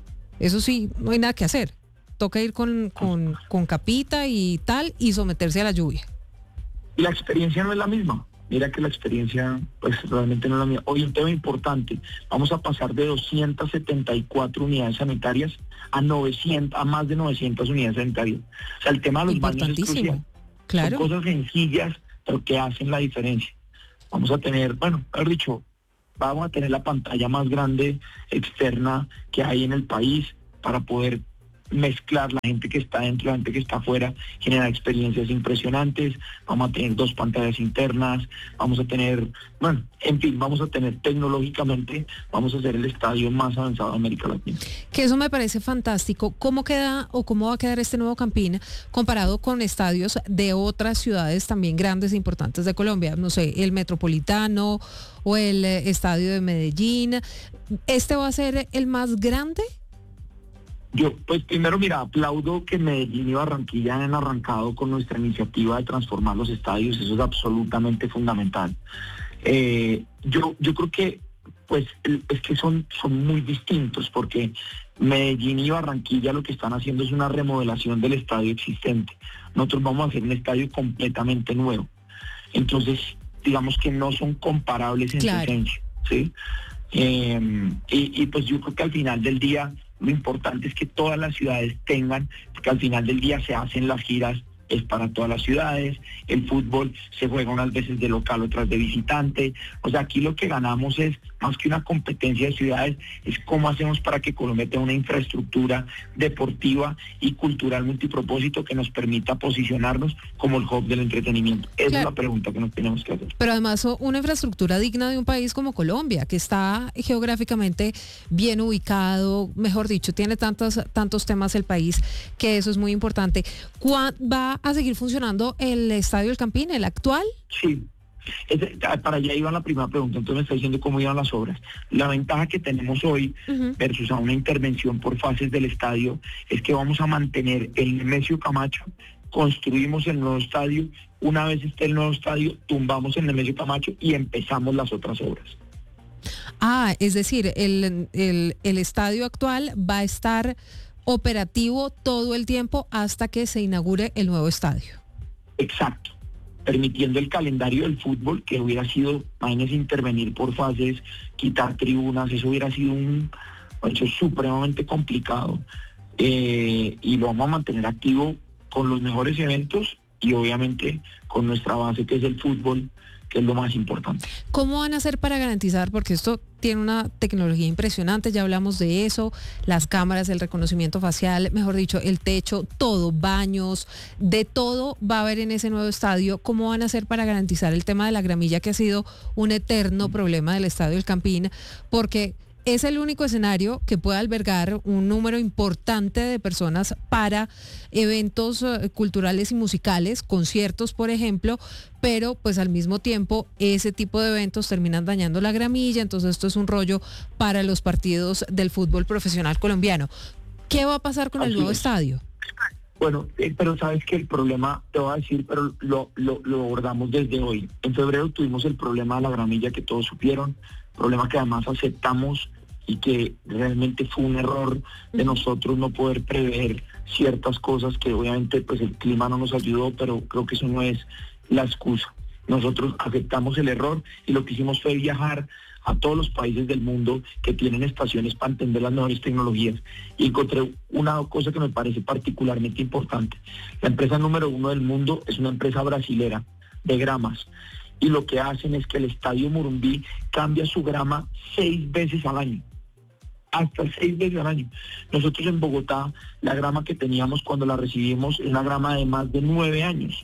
Eso sí, no hay nada que hacer. Toca ir con, con, con capita y tal y someterse a la lluvia. Y la experiencia no es la misma. mira que la experiencia pues realmente no es la mía. Hoy un tema importante, vamos a pasar de doscientas setenta y cuatro unidades sanitarias a novecientas, a más de novecientas unidades sanitarias. O sea, el tema de los baños es crucial. Claro. Son cosas sencillas, pero que hacen la diferencia. Vamos a tener, bueno, haber dicho, vamos a tener la pantalla más grande externa que hay en el país para poder mezclar la gente que está dentro, la gente que está afuera, generar experiencias impresionantes. Vamos a tener dos pantallas internas, vamos a tener, bueno, en fin, vamos a tener tecnológicamente, vamos a hacer el estadio más avanzado de América Latina. Que eso me parece fantástico. ¿Cómo queda o cómo va a quedar este nuevo Campín comparado con estadios de otras ciudades también grandes e importantes de Colombia? No sé, el Metropolitano o el eh, estadio de Medellín. ¿Este va a ser el más grande? Yo, pues primero, mira, aplaudo que Medellín y Barranquilla hayan arrancado con nuestra iniciativa de transformar los estadios, eso es absolutamente fundamental. Eh, yo, yo creo que, pues, es que son, son muy distintos, porque Medellín y Barranquilla lo que están haciendo es una remodelación del estadio existente. Nosotros vamos a hacer un estadio completamente nuevo. Entonces, digamos que no son comparables en claro. su esencia, ¿sí? Eh, y, y pues yo creo que al final del día lo importante es que todas las ciudades tengan, porque al final del día se hacen las giras, es para todas las ciudades, el fútbol se juega unas veces de local, otras de visitante, o sea, aquí lo que ganamos es, más que una competencia de ciudades, es cómo hacemos para que Colombia tenga una infraestructura deportiva y cultural multipropósito que nos permita posicionarnos como el hub del entretenimiento. Esa claro. es la pregunta que nos tenemos que hacer. Pero además una infraestructura digna de un país como Colombia, que está geográficamente bien ubicado, mejor dicho, tiene tantos, tantos temas el país, que eso es muy importante. ¿Cuándo va a seguir funcionando el Estadio El Campín, el actual? Sí. Es, para allá iba la primera pregunta, entonces me está diciendo cómo iban las obras. La ventaja que tenemos hoy uh-huh. versus a una intervención por fases del estadio es que vamos a mantener el Nemesio Camacho, construimos el nuevo estadio, una vez esté el nuevo estadio, tumbamos el Nemesio Camacho y empezamos las otras obras. Ah, es decir, el, el, el estadio actual va a estar operativo todo el tiempo hasta que se inaugure el nuevo estadio. Exacto, permitiendo el calendario del fútbol, que hubiera sido, imagínense, intervenir por fases, quitar tribunas, eso hubiera sido un hecho supremamente complicado, eh, y lo vamos a mantener activo con los mejores eventos y obviamente con nuestra base que es el fútbol, que es lo más importante. ¿Cómo van a hacer para garantizar, porque esto tiene una tecnología impresionante, ya hablamos de eso, las cámaras, el reconocimiento facial, mejor dicho, el techo, todo, baños, de todo va a haber en ese nuevo estadio? ¿Cómo van a hacer para garantizar el tema de la gramilla, que ha sido un eterno problema del Estadio El Campín? Porque es el único escenario que puede albergar un número importante de personas para eventos uh, culturales y musicales, conciertos, por ejemplo, pero pues al mismo tiempo ese tipo de eventos terminan dañando la gramilla, entonces esto es un rollo para los partidos del fútbol profesional colombiano. ¿Qué va a pasar con Así el nuevo es. estadio? Bueno, eh, pero sabes que el problema, te voy a decir, pero lo, lo, lo abordamos desde hoy. En febrero tuvimos el problema de la gramilla que todos supieron, problema que además aceptamos y que realmente fue un error de nosotros no poder prever ciertas cosas que obviamente pues el clima no nos ayudó, pero creo que eso no es la excusa. Nosotros aceptamos el error y lo que hicimos fue viajar a todos los países del mundo que tienen estaciones para entender las mejores tecnologías, y encontré una cosa que me parece particularmente importante. La empresa número uno del mundo es una empresa brasilera de gramas, y lo que hacen es que el Estadio Morumbi cambia su grama seis veces al año. Hasta seis veces al año. Nosotros en Bogotá, la grama que teníamos cuando la recibimos es una grama de más de nueve años.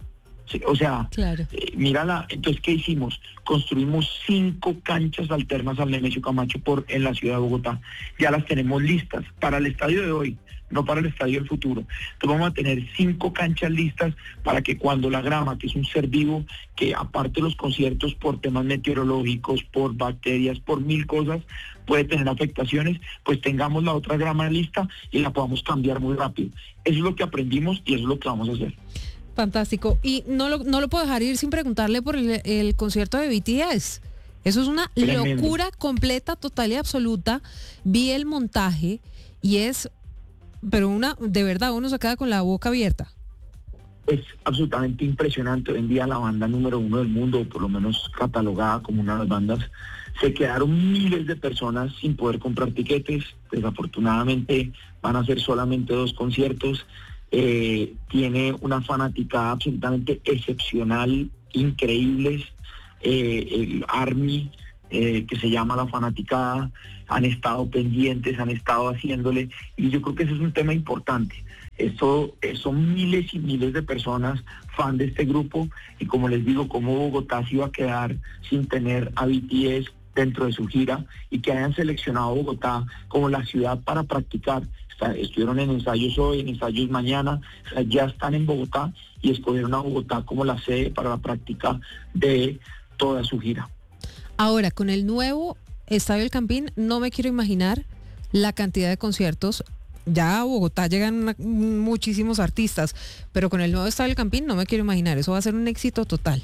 Sí, o sea, claro. eh, mírala, entonces, ¿qué hicimos? Construimos cinco canchas alternas al Nemesio Camacho por, en la ciudad de Bogotá. Ya las tenemos listas para el estadio de hoy, no para el estadio del futuro. Entonces vamos a tener cinco canchas listas para que cuando la grama, que es un ser vivo, que aparte de los conciertos por temas meteorológicos, por bacterias, por mil cosas, puede tener afectaciones, pues tengamos la otra grama lista y la podamos cambiar muy rápido. Eso es lo que aprendimos y eso es lo que vamos a hacer. Fantástico. Y no lo, no lo puedo dejar ir sin preguntarle por el, el concierto de B T S. Eso es una Tremendo. locura completa, total y absoluta. Vi el montaje y es, pero una, de verdad, uno se queda con la boca abierta. es absolutamente impresionante. Hoy en día la banda número uno del mundo, o por lo menos catalogada como una de las bandas, se quedaron miles de personas sin poder comprar tiquetes. Desafortunadamente van a ser solamente dos conciertos. Eh, tiene una fanaticada absolutamente excepcional, increíbles. Eh, el ARMY, eh, que se llama la fanaticada, han estado pendientes, han estado haciéndole, y yo creo que ese es un tema importante. Esto eh, son miles y miles de personas fan de este grupo, y como les digo, como Bogotá se iba a quedar sin tener a B T S dentro de su gira, y que hayan seleccionado Bogotá como la ciudad para practicar. Estuvieron en ensayos hoy, en ensayos mañana, o sea, ya están en Bogotá y escogieron a Bogotá como la sede para la práctica de toda su gira. Ahora, con el nuevo Estadio El Campín, no me quiero imaginar la cantidad de conciertos. Ya a Bogotá llegan una, muchísimos artistas, pero con el nuevo Estadio El Campín no me quiero imaginar, eso va a ser un éxito total.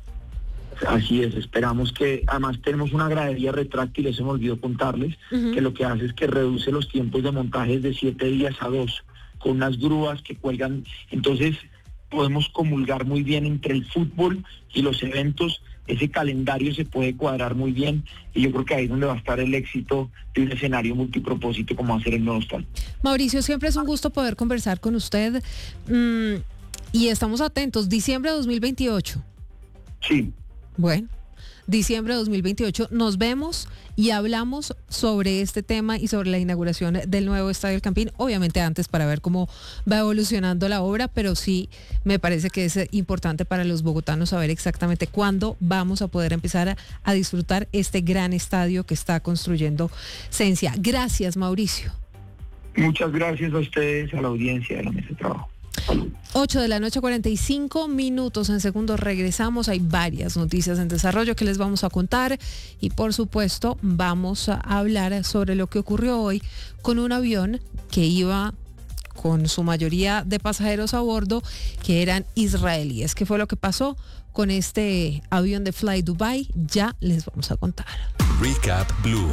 Así es, esperamos que, además tenemos una gradería retráctil, eso me olvidó contarles, uh-huh. que lo que hace es que reduce los tiempos de montajes de siete días a dos, con unas grúas que cuelgan, entonces podemos comulgar muy bien entre el fútbol y los eventos, ese calendario se puede cuadrar muy bien, y yo creo que ahí es donde va a estar el éxito de un escenario multipropósito como va a ser el nuevo estadio. Mauricio, siempre es un gusto poder conversar con usted, mm, y estamos atentos, diciembre de dos mil veintiocho. Sí. Bueno, diciembre de dos mil veintiocho, nos vemos y hablamos sobre este tema y sobre la inauguración del nuevo Estadio El Campín, obviamente antes para ver cómo va evolucionando la obra, pero sí me parece que es importante para los bogotanos saber exactamente cuándo vamos a poder empezar a, a disfrutar este gran estadio que está construyendo Sensia. Gracias, Mauricio. Muchas gracias a ustedes, a la audiencia de la mesa de trabajo. ocho de la noche, cuarenta y cinco minutos. En segundos regresamos. Hay varias noticias en desarrollo que les vamos a contar, y por supuesto vamos a hablar sobre lo que ocurrió hoy con un avión que iba con su mayoría de pasajeros a bordo que eran israelíes. ¿Qué fue lo que pasó con este avión de Fly Dubai? Ya les vamos a contar. Recap Blue.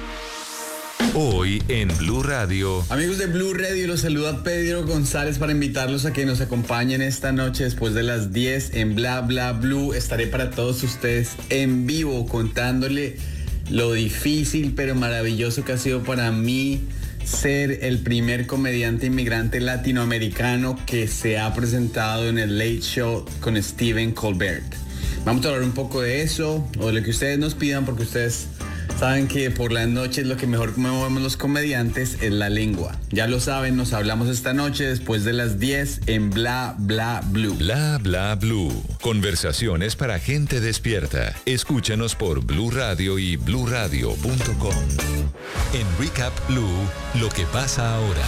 Hoy en Blue Radio. Amigos de Blue Radio, los saluda Pedro González para invitarlos a que nos acompañen esta noche después de las diez en Bla Bla Blue. Estaré para todos ustedes en vivo contándole lo difícil pero maravilloso que ha sido para mí ser el primer comediante inmigrante latinoamericano que se ha presentado en el Late Show con Stephen Colbert. Vamos a hablar un poco de eso o de lo que ustedes nos pidan, porque ustedes saben que por las noches lo que mejor movemos los comediantes es la lengua. Ya lo saben, nos hablamos esta noche después de las diez en Bla Bla Blue. Bla Bla Blue. Conversaciones para gente despierta. Escúchanos por Blue Radio y blue radio punto com. En Recap Blue, lo que pasa ahora.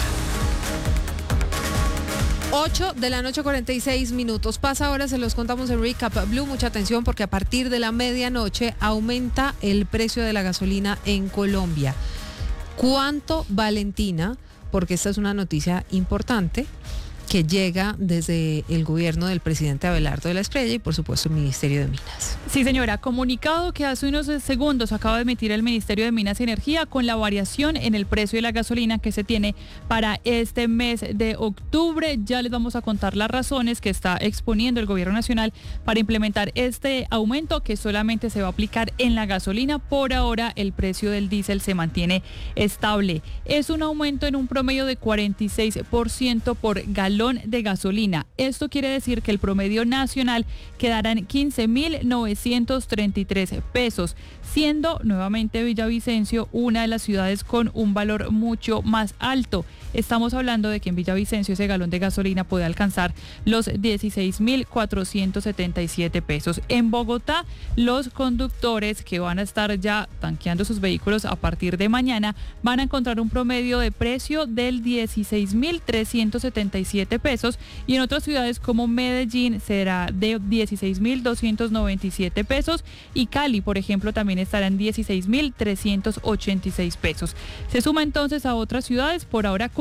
ocho de la noche, cuarenta y seis minutos. Pasa ahora, se los contamos en Recap Blue. Mucha atención, porque a partir de la medianoche aumenta el precio de la gasolina en Colombia. ¿Cuánto, Valentina? Porque esta es una noticia importante que llega desde el gobierno del presidente Abelardo de la Espriella y por supuesto el Ministerio de Minas. Sí, señora, comunicado que hace unos segundos acaba de emitir el Ministerio de Minas y Energía con la variación en el precio de la gasolina que se tiene para este mes de octubre. Ya les vamos a contar las razones que está exponiendo el gobierno nacional para implementar este aumento, que solamente se va a aplicar en la gasolina. Por ahora el precio del diésel se mantiene estable. Es un aumento en un promedio de cuarenta y seis por ciento por galón de gasolina. Esto quiere decir que el promedio nacional quedará en quince mil novecientos treinta y tres pesos, siendo nuevamente Villavicencio una de las ciudades con un valor mucho más alto. Estamos hablando de que en Villavicencio ese galón de gasolina puede alcanzar los dieciséis mil cuatrocientos setenta y siete pesos. En Bogotá, los conductores que van a estar ya tanqueando sus vehículos a partir de mañana van a encontrar un promedio de precio del dieciséis mil trescientos setenta y siete pesos, y en otras ciudades como Medellín será de dieciséis mil doscientos noventa y siete pesos, y Cali, por ejemplo, también estará en dieciséis mil trescientos ochenta y seis pesos. Se suma entonces a otras ciudades. Por ahora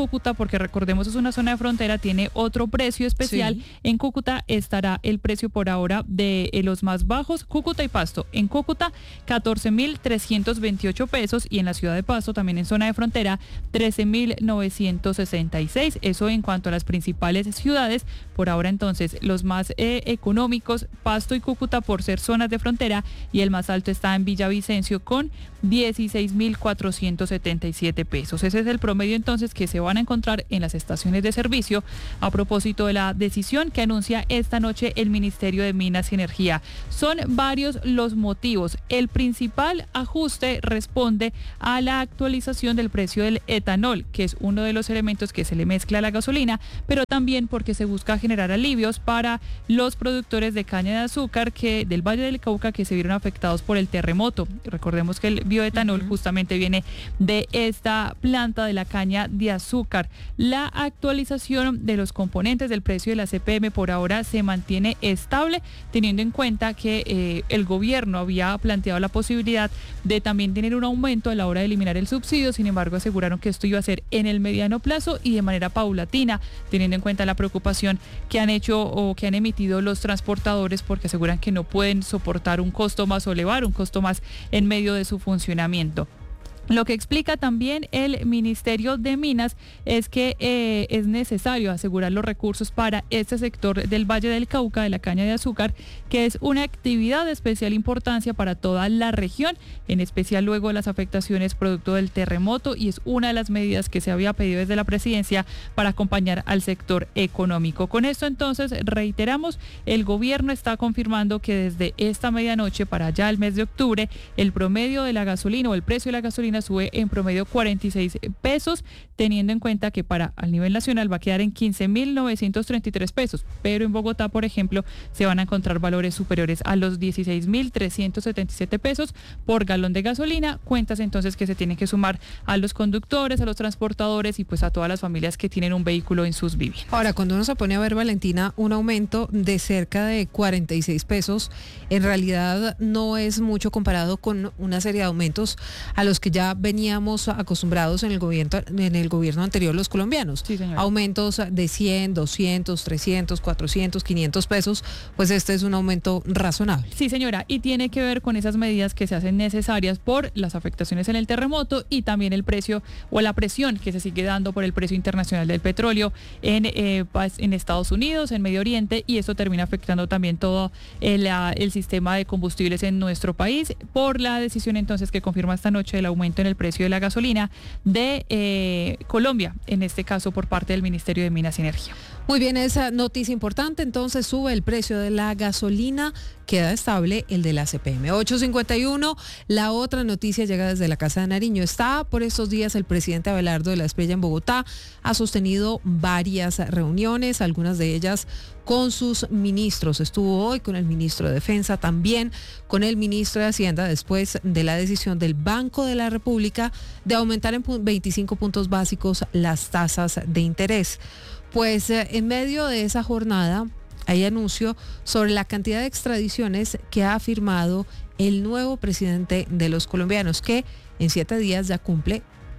Cúcuta, porque recordemos es una zona de frontera, tiene otro precio especial. Sí. En Cúcuta estará el precio por ahora de eh, los más bajos, Cúcuta y Pasto. En Cúcuta, catorce mil trescientos veintiocho pesos, y en la ciudad de Pasto, también en zona de frontera, trece mil novecientos sesenta y seis. Eso en cuanto a las principales ciudades. Por ahora entonces los más eh, económicos, Pasto y Cúcuta por ser zonas de frontera, y el más alto está en Villavicencio con dieciséis mil cuatrocientos setenta y siete pesos. Ese es el promedio entonces que se van a encontrar en las estaciones de servicio a propósito de la decisión que anuncia esta noche el Ministerio de Minas y Energía. Son varios los motivos. El principal ajuste responde a la actualización del precio del etanol, que es uno de los elementos que se le mezcla a la gasolina, pero también porque se busca generar alivios para los productores de caña de azúcar que del Valle del Cauca, que se vieron afectados por el terremoto. Recordemos que el bioetanol uh-huh. justamente viene de esta planta de la caña de azúcar. La actualización de los componentes del precio de la C P M por ahora se mantiene estable, teniendo en cuenta que eh, el gobierno había planteado la posibilidad de también tener un aumento a la hora de eliminar el subsidio. Sin embargo, aseguraron que esto iba a ser en el mediano plazo y de manera paulatina, teniendo en cuenta la preocupación que han hecho o que han emitido los transportadores, porque aseguran que no pueden soportar un costo más o elevar un costo más en medio de su funcionamiento. Lo que explica también el Ministerio de Minas es que eh, es necesario asegurar los recursos para este sector del Valle del Cauca, de la caña de azúcar, que es una actividad de especial importancia para toda la región, en especial luego de las afectaciones producto del terremoto, y es una de las medidas que se había pedido desde la presidencia para acompañar al sector económico. Con esto entonces, reiteramos, el gobierno está confirmando que desde esta medianoche para ya el mes de octubre, el promedio de la gasolina o el precio de la gasolina sube en promedio cuarenta y seis pesos, teniendo en cuenta que para el nivel nacional va a quedar en quince mil novecientos treinta y tres pesos, pero en Bogotá, por ejemplo, se van a encontrar valores superiores a los dieciséis mil trescientos setenta y siete pesos por galón de gasolina, cuentas entonces que se tienen que sumar a los conductores, a los transportadores y pues a todas las familias que tienen un vehículo en sus viviendas. Ahora, cuando uno se pone a ver, Valentina, un aumento de cerca de cuarenta y seis pesos, en realidad no es mucho comparado con una serie de aumentos a los que ya veníamos acostumbrados en el gobierno en el gobierno anterior los colombianos. Sí, señora. Aumentos de cien, doscientos, trescientos, cuatrocientos, quinientos pesos, pues este es un aumento razonable. Sí, señora, y tiene que ver con esas medidas que se hacen necesarias por las afectaciones en el terremoto y también el precio o la presión que se sigue dando por el precio internacional del petróleo en, eh, en Estados Unidos, en Medio Oriente, y esto termina afectando también todo el, el sistema de combustibles en nuestro país por la decisión entonces que confirma esta noche el aumento en el precio de la gasolina de eh, Colombia, en este caso por parte del Ministerio de Minas y Energía. Muy bien, esa noticia importante, entonces sube el precio de la gasolina, queda estable el de la C P M. ocho cincuenta y uno, la otra noticia llega desde la Casa de Nariño. Está por estos días el presidente Abelardo de la Espriella en Bogotá, ha sostenido varias reuniones, algunas de ellas con sus ministros. Estuvo hoy con el ministro de Defensa, también con el ministro de Hacienda, después de la decisión del Banco de la República de aumentar en veinticinco puntos básicos las tasas de interés. Pues eh, en medio de esa jornada hay anuncio sobre la cantidad de extradiciones que ha firmado el nuevo presidente de los colombianos, que en siete días ya cumple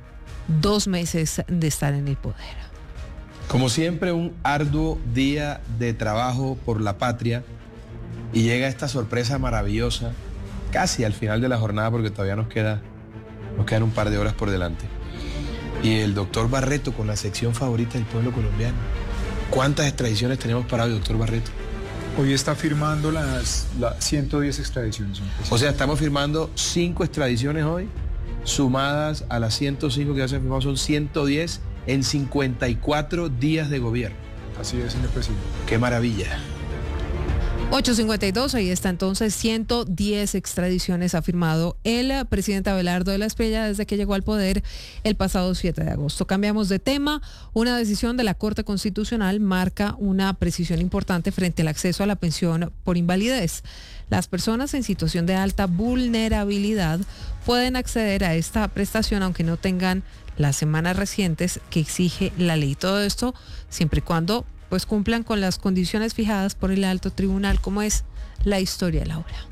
dos meses de estar en el poder. Como siempre, un arduo día de trabajo por la patria, y llega esta sorpresa maravillosa casi al final de la jornada, porque todavía nos queda, nos quedan un par de horas por delante. Y el doctor Barreto con la sección favorita del pueblo colombiano. ¿Cuántas extradiciones tenemos para hoy, doctor Barreto? Hoy está firmando las, las ciento diez extradiciones. O sea, estamos firmando cinco extradiciones hoy, sumadas a las ciento cinco que ya se han firmado, son ciento diez en cincuenta y cuatro días de gobierno. Así es, señor presidente. ¡Qué maravilla! ocho cincuenta y dos, ahí está entonces, ciento diez extradiciones ha firmado el presidente Abelardo de la Espriella desde que llegó al poder el pasado siete de agosto. Cambiamos de tema. Una decisión de la Corte Constitucional marca una precisión importante frente al acceso a la pensión por invalidez. Las personas en situación de alta vulnerabilidad pueden acceder a esta prestación aunque no tengan las semanas recientes que exige la ley. Todo esto siempre y cuando pues cumplan con las condiciones fijadas por el alto tribunal, como es la historia, Laura.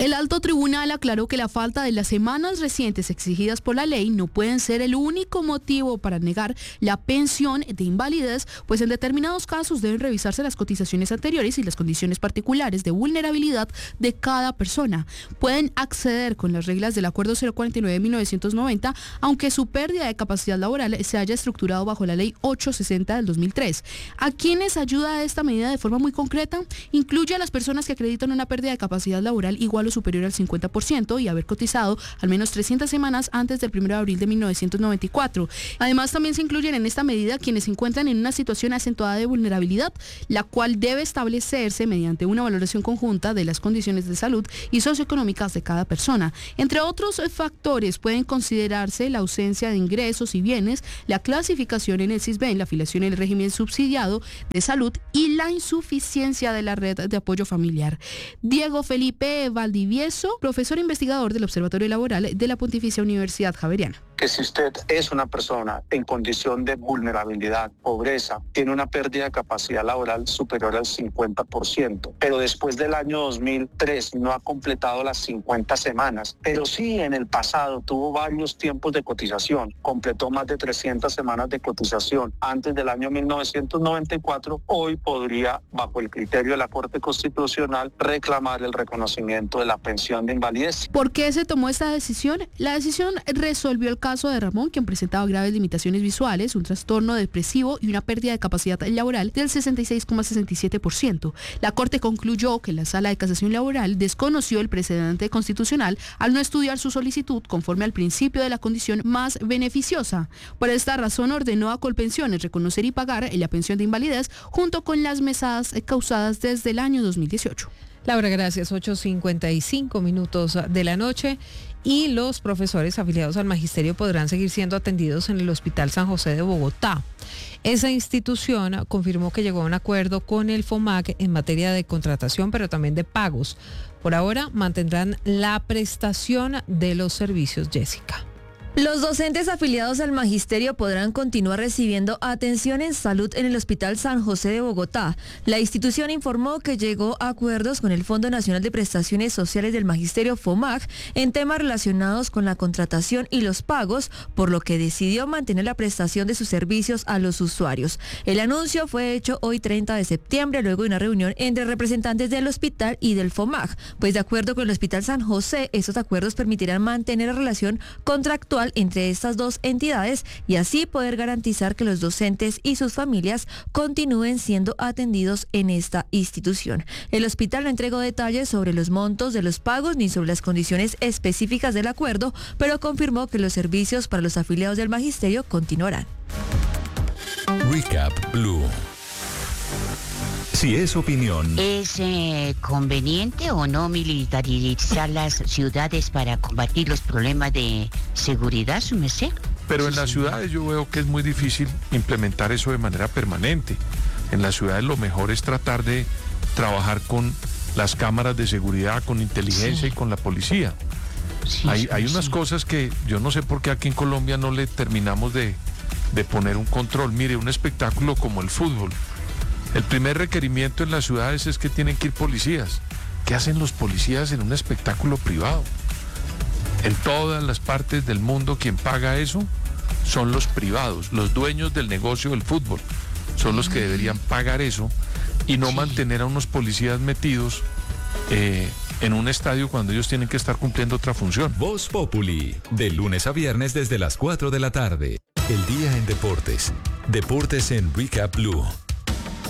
El alto tribunal aclaró que la falta de las semanas recientes exigidas por la ley no pueden ser el único motivo para negar la pensión de invalidez, pues en determinados casos deben revisarse las cotizaciones anteriores y las condiciones particulares de vulnerabilidad de cada persona. Pueden acceder con las reglas del Acuerdo cero cuarenta y nueve de mil novecientos noventa, aunque su pérdida de capacidad laboral se haya estructurado bajo la Ley ochocientos sesenta del dos mil tres. ¿A quiénes ayuda esta medida de forma muy concreta? Incluye a las personas que acreditan una pérdida de capacidad laboral igual o superior al cincuenta por ciento y haber cotizado al menos trescientas semanas antes del primero de abril de mil novecientos noventa y cuatro. Además, también se incluyen en esta medida quienes se encuentran en una situación acentuada de vulnerabilidad, la cual debe establecerse mediante una valoración conjunta de las condiciones de salud y socioeconómicas de cada persona. Entre otros factores pueden considerarse la ausencia de ingresos y bienes, la clasificación en el CISBEN, la afiliación en el régimen subsidiado de salud y la insuficiencia de la red de apoyo familiar. Diego Felipe Valdivieso, profesor investigador del Observatorio Laboral de la Pontificia Universidad Javeriana. Que si usted es una persona en condición de vulnerabilidad, pobreza, tiene una pérdida de capacidad laboral superior al cincuenta por ciento, pero después del año dos mil tres no ha completado las cincuenta semanas, pero sí en el pasado tuvo varios tiempos de cotización, completó más de trescientas semanas de cotización antes del año mil novecientos noventa y cuatro, hoy podría, bajo el criterio de la Corte Constitucional, reclamar el reconocimiento de la pensión de invalidez. ¿Por qué se tomó esta decisión? La decisión resolvió el caso de Ramón, quien presentaba graves limitaciones visuales, un trastorno depresivo y una pérdida de capacidad laboral del sesenta y seis coma sesenta y siete por ciento. La Corte concluyó que la Sala de Casación Laboral desconoció el precedente constitucional al no estudiar su solicitud conforme al principio de la condición más beneficiosa. Por esta razón ordenó a Colpensiones reconocer y pagar la pensión de invalidez junto con las mesadas causadas desde el año dos mil dieciocho. Laura, gracias. ocho cincuenta y cinco minutos de la noche. Y los profesores afiliados al magisterio podrán seguir siendo atendidos en el Hospital San José de Bogotá. Esa institución confirmó que llegó a un acuerdo con el FOMAC en materia de contratación, pero también de pagos. Por ahora mantendrán la prestación de los servicios, Jessica. Los docentes afiliados al magisterio podrán continuar recibiendo atención en salud en el Hospital San José de Bogotá. La institución informó que llegó a acuerdos con el Fondo Nacional de Prestaciones Sociales del Magisterio FOMAC en temas relacionados con la contratación y los pagos, por lo que decidió mantener la prestación de sus servicios a los usuarios. El anuncio fue hecho hoy treinta de septiembre, luego de una reunión entre representantes del hospital y del FOMAC, pues de acuerdo con el Hospital San José, estos acuerdos permitirán mantener la relación contractual entre estas dos entidades y así poder garantizar que los docentes y sus familias continúen siendo atendidos en esta institución. El hospital no entregó detalles sobre los montos de los pagos ni sobre las condiciones específicas del acuerdo, pero confirmó que los servicios para los afiliados del magisterio continuarán. Recap Blue. Si es opinión. ¿Es eh, conveniente o no militarizar las ciudades para combatir los problemas de seguridad, su merced? Pero en las ciudades yo veo que es muy difícil implementar eso de manera permanente. En las ciudades lo mejor es tratar de trabajar con las cámaras de seguridad, con inteligencia sí. y con la policía. Sí, hay, sí, hay unas sí. cosas que yo no sé por qué aquí en Colombia no le terminamos de, de poner un control. Mire, un espectáculo como el fútbol. El primer requerimiento en las ciudades es que tienen que ir policías. ¿Qué hacen los policías en un espectáculo privado? En todas las partes del mundo quien paga eso son los privados, los dueños del negocio del fútbol. Son los que deberían pagar eso y no sí. mantener a unos policías metidos eh, en un estadio cuando ellos tienen que estar cumpliendo otra función. Voz Populi, de lunes a viernes desde las cuatro de la tarde. El día en deportes. Deportes en Recap Blue.